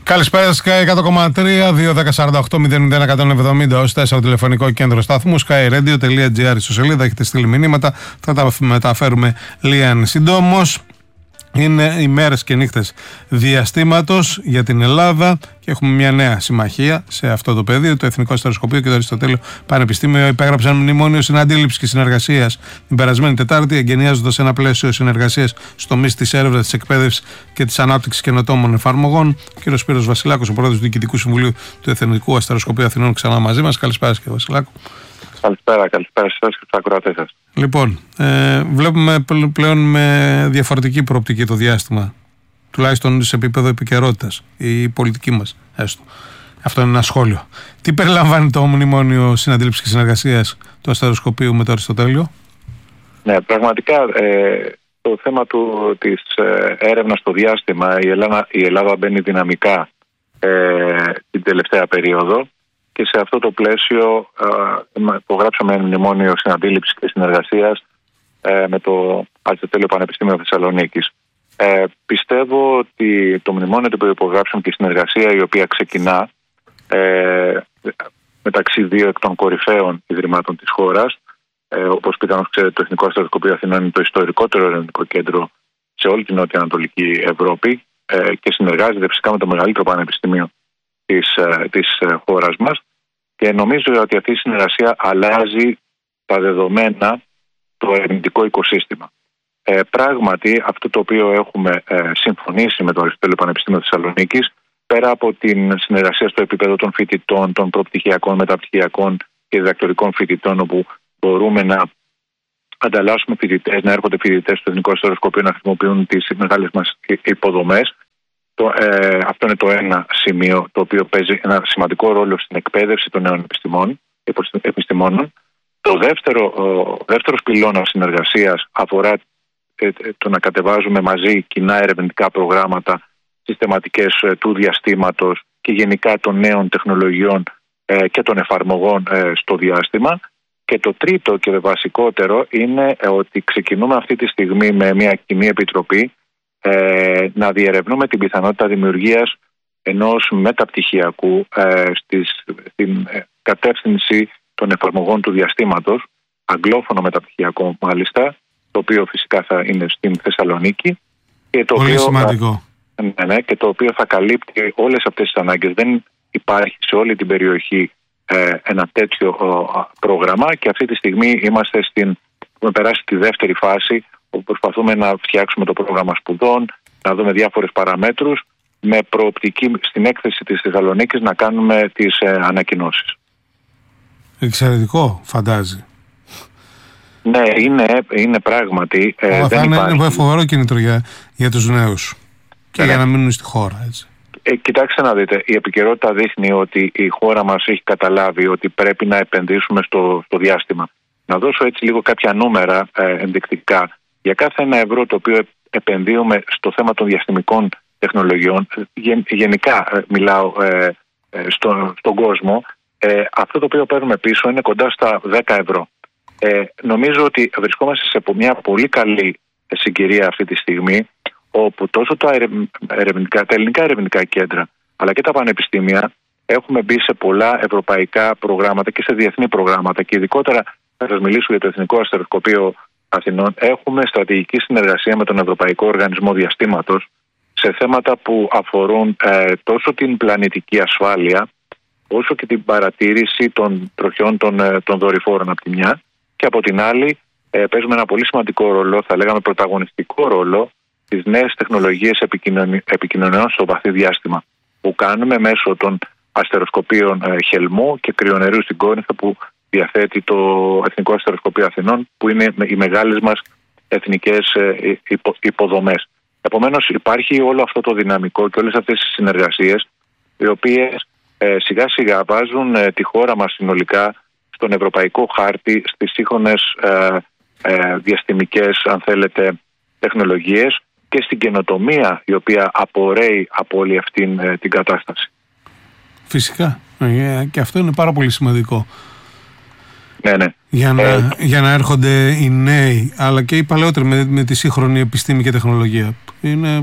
Καλησπέρα, Sky 100,3, 2-10-48-001-170, ως 4 τηλεφωνικό κέντρο σταθμού, skyradio.gr στο σελίδα, έχετε στείλει μηνύματα, θα τα μεταφέρουμε λίαν συντόμως. Είναι οι μέρες και νύχτες διαστήματος για την Ελλάδα και έχουμε μια νέα συμμαχία σε αυτό το πεδίο. Το Εθνικό Αστεροσκοπείο και το Αριστοτέλειο Πανεπιστήμιο υπέγραψαν μνημόνιο συναντήληψης και συνεργασίας την περασμένη Τετάρτη, εγκαινιάζοντας ένα πλαίσιο συνεργασίας στο τομείς της έρευνας, της εκπαίδευσης και της ανάπτυξης καινοτόμων εφαρμογών. Ο κ. Σπύρος Βασιλάκος, ο πρόεδρος του Διοικητικού Συμβουλίου του Εθνικού Αστεροσκοπείου Αθηνών, ξανά μαζί μας. Καλησπέρα, κ. Βασιλάκο. Καλησπέρα σε εσάς και στους ακροατές σας. Λοιπόν, βλέπουμε πλέον με διαφορετική προοπτική το διάστημα, τουλάχιστον σε επίπεδο επικαιρότητας, η πολιτική μας έστω. Αυτό είναι ένα σχόλιο. Τι περιλαμβάνει το Μνημόνιο Συναντήληψης και Συνεργασίας του Αστεροσκοπείου με το Αριστοτέλειο? Ναι, πραγματικά το θέμα της έρευνας στο διάστημα, η Ελλάδα μπαίνει δυναμικά την τελευταία περίοδο. Και σε αυτό το πλαίσιο υπογράψαμε ένα μνημόνιο συναντήληψης και συνεργασίας με το Αριστοτέλειο Πανεπιστήμιο Θεσσαλονίκης. Πιστεύω ότι το μνημόνιο το οποίο υπογράψαμε και η συνεργασία η οποία ξεκινά μεταξύ δύο εκ των κορυφαίων ιδρυμάτων της χώρας, όπως πιθανώς ξέρετε, το Εθνικό Αστεροσκοπείο Αθηνών είναι το ιστορικότερο ερευνητικό κέντρο σε όλη την Νότια Ανατολική Ευρώπη και συνεργάζεται φυσικά με το μεγαλύτερο πανεπιστήμιο της χώρας μας, και νομίζω ότι αυτή η συνεργασία αλλάζει τα δεδομένα το ερευνητικό οικοσύστημα. Πράγματι, αυτό το οποίο έχουμε συμφωνήσει με το Αριστοτέλειο Πανεπιστήμιο Θεσσαλονίκης, πέρα από την συνεργασία στο επίπεδο των φοιτητών, των προπτυχιακών, μεταπτυχιακών και διδακτορικών φοιτητών, όπου μπορούμε να ανταλλάσσουμε φοιτητές, να έρχονται φοιτητές στο Εθνικό Αστεροσκοπείο να χρησιμοποιούν τις μεγάλες μας υποδομές. Αυτό είναι το ένα σημείο το οποίο παίζει ένα σημαντικό ρόλο στην εκπαίδευση των νέων επιστημόνων. Το δεύτερος πυλώνας συνεργασίας αφορά το να κατεβάζουμε μαζί κοινά ερευνητικά προγράμματα, συστηματικές του διαστήματος και γενικά των νέων τεχνολογιών και των εφαρμογών στο διάστημα. Και το τρίτο και βασικότερο είναι ότι ξεκινούμε αυτή τη στιγμή με μια κοινή επιτροπή να διερευνούμε την πιθανότητα δημιουργίας ενός μεταπτυχιακού στην κατεύθυνση των εφαρμογών του διαστήματος, αγγλόφωνο μεταπτυχιακό μάλιστα, το οποίο φυσικά θα είναι στην Θεσσαλονίκη και το πολύ οποίο σημαντικό. Ναι, και το οποίο θα καλύπτει όλες αυτές τις ανάγκες. Δεν υπάρχει σε όλη την περιοχή ένα τέτοιο πρόγραμμα και αυτή τη στιγμή έχουμε περάσει τη δεύτερη φάση, όπου προσπαθούμε να φτιάξουμε το πρόγραμμα σπουδών, να δούμε διάφορες παραμέτρους, με προοπτική στην έκθεση της Θεσσαλονίκης να κάνουμε τις ανακοινώσεις. Εξαιρετικό, φαντάζει. Ναι, είναι πράγματι. Θα είναι φοβερό κίνητρο για τους νέους και για να μείνουν στη χώρα, έτσι. Κοιτάξτε να δείτε, η επικαιρότητα δείχνει ότι η χώρα μας έχει καταλάβει ότι πρέπει να επενδύσουμε στο διάστημα. Να δώσω έτσι λίγο κάποια νούμερα ενδεικτικά. Για κάθε €1 το οποίο επενδύουμε στο θέμα των διαστημικών τεχνολογιών, γενικά μιλάω στον κόσμο, αυτό το οποίο παίρνουμε πίσω είναι κοντά στα €10. Νομίζω ότι βρισκόμαστε σε μια πολύ καλή συγκυρία αυτή τη στιγμή, όπου τόσο τα ελληνικά ερευνητικά κέντρα αλλά και τα πανεπιστήμια έχουμε μπει σε πολλά ευρωπαϊκά προγράμματα και σε διεθνή προγράμματα, και ειδικότερα θα σας μιλήσω για το Εθνικό Αστεροσκοπείο Αθηνών. Έχουμε στρατηγική συνεργασία με τον Ευρωπαϊκό Οργανισμό Διαστήματος σε θέματα που αφορούν τόσο την πλανητική ασφάλεια όσο και την παρατήρηση των τροχιών των δορυφόρων από τη μια, και από την άλλη παίζουμε ένα πολύ σημαντικό ρόλο, θα λέγαμε πρωταγωνιστικό ρόλο, τις νέες τεχνολογίες επικοινωνιών στο βαθύ διάστημα, που κάνουμε μέσω των αστεροσκοπείων Χελμού και Κρυονερίου στην Κόρινθο, που διαθέτει το Εθνικό Αστεροσκοπείο Αθηνών, που είναι οι μεγάλες μας εθνικές υποδομές. Επομένως υπάρχει όλο αυτό το δυναμικό και όλες αυτές τις συνεργασίες, οι οποίες σιγά σιγά βάζουν τη χώρα μας συνολικά στον ευρωπαϊκό χάρτη, στις σύγχρονες διαστημικές, αν θέλετε, τεχνολογίες και στην καινοτομία η οποία απορρέει από όλη αυτή την κατάσταση. Φυσικά. Και αυτό είναι πάρα πολύ σημαντικό. Ναι. Για να έρχονται οι νέοι, αλλά και οι παλαιότεροι με τη σύγχρονη επιστήμη και τεχνολογία. Είναι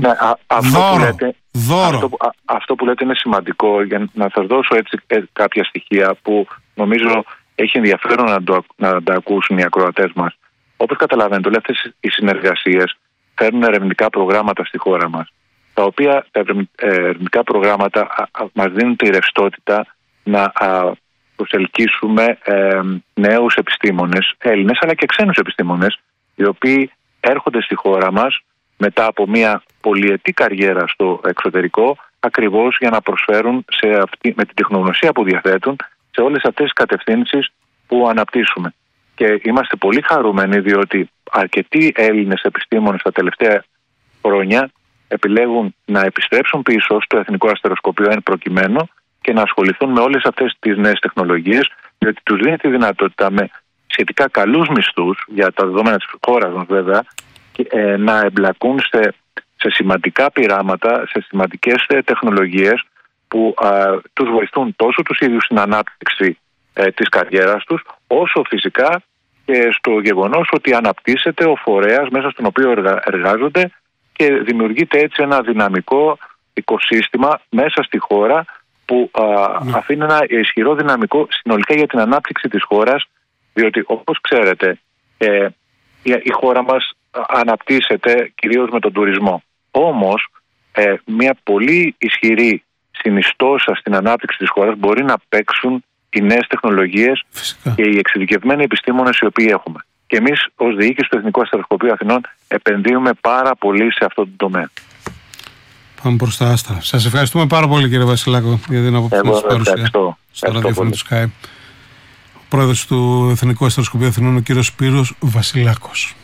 δώρο. Αυτό που λέτε είναι σημαντικό. Για να σας δώσω έτσι κάποια στοιχεία που νομίζω έχει ενδιαφέρον να τα ακούσουν οι ακροατές μας. Όπως καταλαβαίνετε, όλες αυτές οι συνεργασίες φέρνουν ερευνητικά προγράμματα στη χώρα μας, τα οποία τα ερευνητικά προγράμματα μας δίνουν τη ρευστότητα να προσελκύσουμε νέους επιστήμονες, Έλληνες αλλά και ξένους επιστήμονες, οι οποίοι έρχονται στη χώρα μας μετά από μια πολυετή καριέρα στο εξωτερικό, ακριβώς για να προσφέρουν με την τεχνογνωσία που διαθέτουν σε όλες αυτές τις κατευθύνσεις που αναπτύσσουμε. Και είμαστε πολύ χαρούμενοι, διότι αρκετοί Έλληνες επιστήμονες τα τελευταία χρόνια επιλέγουν να επιστρέψουν πίσω στο Εθνικό Αστεροσκοπείο εν προκειμένου και να ασχοληθούν με όλες αυτές τις νέες τεχνολογίες, διότι τους δίνει τη δυνατότητα με σχετικά καλούς μισθούς, για τα δεδομένα της χώρας μας βέβαια, να εμπλακούν σε σημαντικά πειράματα, σε σημαντικές τεχνολογίες που τους βοηθούν τόσο τους ίδιους στην ανάπτυξη της καριέρας τους, όσο φυσικά και στο γεγονός ότι αναπτύσσεται ο φορέας μέσα στον οποίο εργάζονται και δημιουργείται έτσι ένα δυναμικό οικοσύστημα μέσα στη χώρα που αφήνει ένα ισχυρό δυναμικό συνολικά για την ανάπτυξη της χώρας, διότι όπως ξέρετε η χώρα μας αναπτύσσεται κυρίως με τον τουρισμό. Όμως μια πολύ ισχυρή συνιστόσα στην ανάπτυξη της χώρας μπορεί να παίξουν οι νέες τεχνολογίες και οι εξειδικευμένοι επιστήμονες οι οποίοι έχουμε. Και εμείς ως διοίκηση του Εθνικού Αστεροσκοπείου Αθηνών επενδύουμε πάρα πολύ σε αυτό το τομέα. Πάμε προς τα άστρα. Σας ευχαριστούμε πάρα πολύ, κύριε Βασιλάκο, για την απόψη σας παρουσία στο ραδιόφωνο του Sky. Ο πρόεδρος του Εθνικού Αστεροσκοπείου Αθηνών, ο κύριος Σπύρος Βασιλάκος.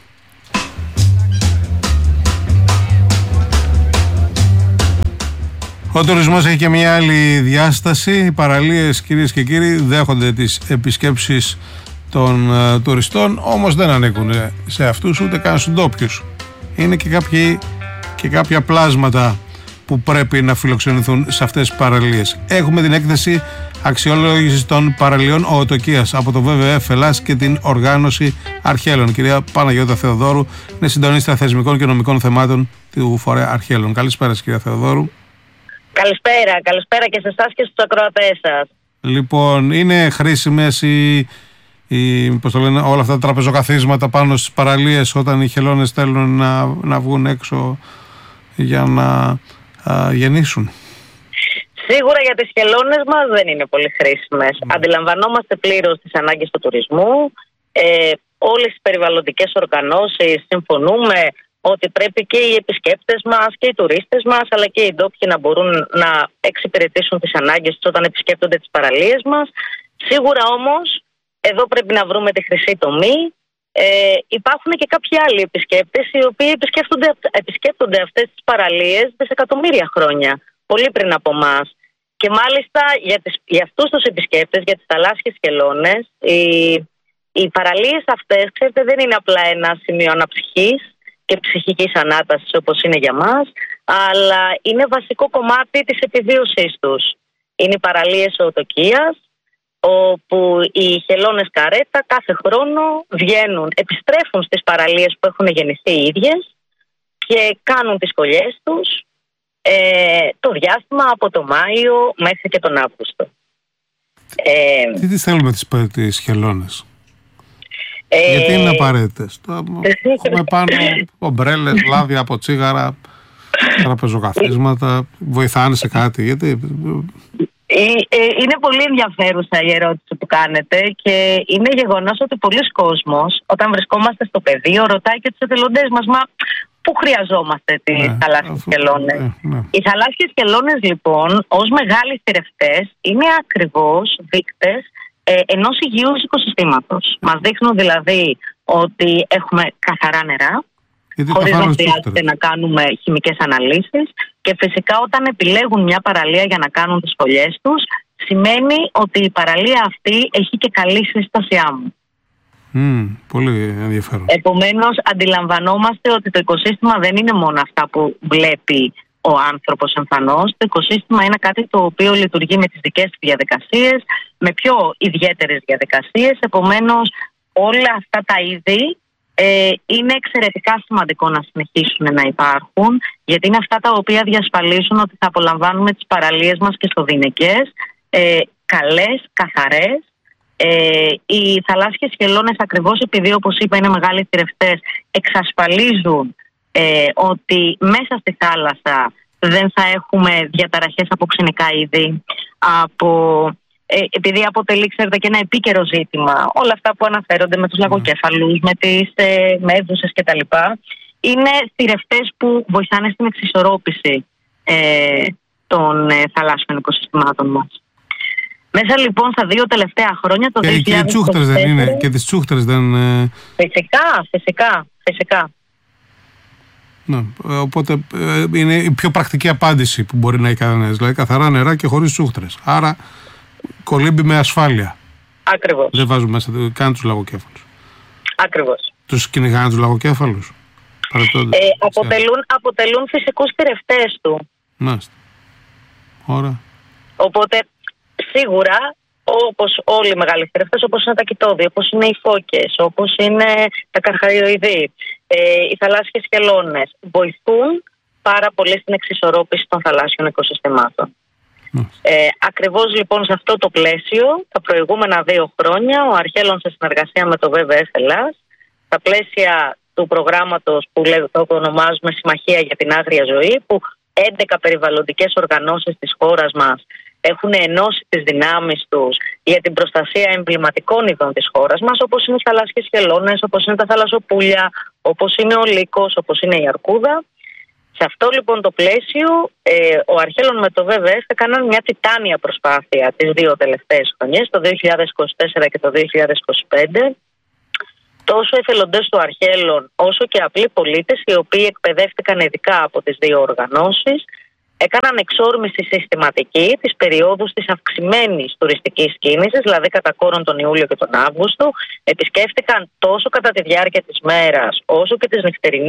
Ο τουρισμός έχει και μια άλλη διάσταση. Οι παραλίες, κυρίες και κύριοι, δέχονται τις επισκέψεις των τουριστών, όμως δεν ανήκουν σε αυτούς ούτε καν στους ντόπιους. Είναι και κάποια πλάσματα που πρέπει να φιλοξενηθούν σε αυτές τις παραλίες. Έχουμε την έκθεση αξιολόγησης των παραλιών ΟΟΤΟΚΙΑΣ από το WWF Ελλάς και την οργάνωση Αρχαίλων. Κυρία Παναγιώτα Θεοδόρου είναι συντονίστρια θεσμικών και νομικών θεμάτων του φορέα Αρχαίλων. Καλησπέρα σας, κυρία Θεοδόρου. Καλησπέρα και σε εσάς και στους ακροατές σας. Λοιπόν, είναι χρήσιμες όλα αυτά τα τραπεζοκαθίσματα πάνω στις παραλίες όταν οι χελώνες θέλουν να βγουν έξω για να γεννήσουν? Σίγουρα για τις χελώνες μας δεν είναι πολύ χρήσιμες. Αντιλαμβανόμαστε πλήρως τις ανάγκες του τουρισμού. Όλες τις περιβαλλοντικές οργανώσεις συμφωνούμε ότι πρέπει και οι επισκέπτες μας και οι τουρίστες μας αλλά και οι ντόπιοι να μπορούν να εξυπηρετήσουν τις ανάγκες τους όταν επισκέπτονται τις παραλίες μας. Σίγουρα όμως εδώ πρέπει να βρούμε τη χρυσή τομή. Υπάρχουν και κάποιοι άλλοι επισκέπτες οι οποίοι επισκέπτονται αυτές τις παραλίες δισεκατομμύρια χρόνια, πολύ πριν από εμάς. Και μάλιστα για αυτούς τους επισκέπτες, για τις θαλάσσιες χελώνες, οι παραλίες αυτές, ξέρετε, δεν είναι απλά ένα σημείο αναψυχής και ψυχικής ανάτασης όπως είναι για μας, αλλά είναι βασικό κομμάτι της επιβίωσής τους. Είναι οι παραλίες ΟΟΤΟΚΙΑΣ, όπου οι χελώνες καρέτα κάθε χρόνο επιστρέφουν στις παραλίες που έχουν γεννηθεί οι ίδιες και κάνουν τις κολλιές τους το διάστημα από το Μάιο μέχρι και τον Αύγουστο. Τι τις θέλουμε τις χελώνες? Γιατί είναι απαραίτητες? Έχουμε πάνω ομπρέλες, λάδια από τσίγαρα, τραπεζοκαθίσματα, βοηθάνε σε κάτι? Γιατί... Είναι πολύ ενδιαφέρουσα η ερώτηση που κάνετε και είναι γεγονός ότι πολλοί κόσμος όταν βρισκόμαστε στο πεδίο ρωτάει και τους εθελοντές μας, μα πού χρειαζόμαστε τις θαλάσσιες χελώνες? Οι θαλάσσιες χελώνες λοιπόν ως μεγάλοι θηρευτές είναι ακριβώς δείκτες ενός υγιούς οικοσυστήματος. Μας δείχνουν δηλαδή ότι έχουμε καθαρά νερά, χωρίς να χρειάζεται να κάνουμε χημικές αναλύσεις, και φυσικά όταν επιλέγουν μια παραλία για να κάνουν τις φωλιές τους σημαίνει ότι η παραλία αυτή έχει και καλή σύσταση άμμου. Πολύ ενδιαφέρον. Επομένως αντιλαμβανόμαστε ότι το οικοσύστημα δεν είναι μόνο αυτά που βλέπει ο άνθρωπος εμφανώς. Το οικοσύστημα είναι κάτι το οποίο λειτουργεί με τις δικές του διαδικασίες, με πιο ιδιαίτερες διαδικασίες. Επομένως, όλα αυτά τα είδη είναι εξαιρετικά σημαντικό να συνεχίσουν να υπάρχουν, γιατί είναι αυτά τα οποία διασφαλίζουν ότι θα απολαμβάνουμε τις παραλίες μας και στοδυναικές, καλές, καθαρές. Οι θαλάσσιες χελώνες, ακριβώς επειδή, όπως είπα, είναι μεγάλοι θηρευτές, εξασφαλίζουν ότι μέσα στη θάλασσα δεν θα έχουμε διαταραχές από ξενικά είδη, επειδή αποτελεί, ξέρετε, και ένα επίκαιρο ζήτημα όλα αυτά που αναφέρονται με τους λαγοκέφαλους, με τις μέδουσες κτλ. Είναι θηρευτές που βοηθάνε στην εξισορρόπηση των θαλάσσιων οικοσυστημάτων μας. Μέσα λοιπόν στα 2 τελευταία χρόνια, το 2024... Και οι τσούχτρες δεν είναι, και τις τσούχτρες δεν... Φυσικά. Ναι, οπότε είναι η πιο πρακτική απάντηση που μπορεί να έχει κανένας. Δηλαδή καθαρά νερά και χωρίς τσούχτρες. Άρα κολύμπι με ασφάλεια. Ακριβώς. Δεν βάζουν μέσα καν τους λαγοκέφαλους. Ακριβώς. Τους κυνηγάνε τους λαγοκέφαλους. Αποτελούν φυσικούς θηρευτές του. Μάλιστα. Ωραία. Οπότε σίγουρα, όπως όλοι οι μεγάλοι θηρευτές, όπως είναι τα κοιτόδια, όπως είναι οι φώκες, όπως είναι τα καρχαριοειδή, οι θαλάσσιες χελώνες, βοηθούν πάρα πολύ στην εξισορρόπηση των θαλάσσιων οικοσυστημάτων. Ακριβώς λοιπόν σε αυτό το πλαίσιο, τα προηγούμενα 2 χρόνια, ο Αρχαίλων σε συνεργασία με το WWF Ελλάς, στα πλαίσια του προγράμματος που το ονομάζουμε Συμμαχία για την Άγρια Ζωή, που 11 περιβαλλοντικές οργανώσεις της χώρας μας έχουν ενώσει τις δυνάμεις τους για την προστασία εμβληματικών ειδών της χώρας μας, όπως είναι οι θαλάσσιες χελώνες, όπως είναι τα θαλασσοπούλια, όπως είναι ο λύκος, όπως είναι η αρκούδα. Σε αυτό λοιπόν το πλαίσιο, ο Αρχαίλων με το WWF έκαναν μια τιτάνια προσπάθεια τις 2 τελευταίες χρονιές, το 2024 και το 2025, τόσο εθελοντές του Αρχαίλων όσο και απλοί πολίτες, οι οποίοι εκπαιδεύτηκαν ειδικά από τις 2 οργανώσεις, έκαναν εξόρμηση συστηματική της περιόδους της αυξημένης τουριστικής κίνησης, δηλαδή κατά κόρον τον Ιούλιο και τον Αύγουστο. Επισκέφτηκαν τόσο κατά τη διάρκεια της μέρας όσο και τις νυχτερινές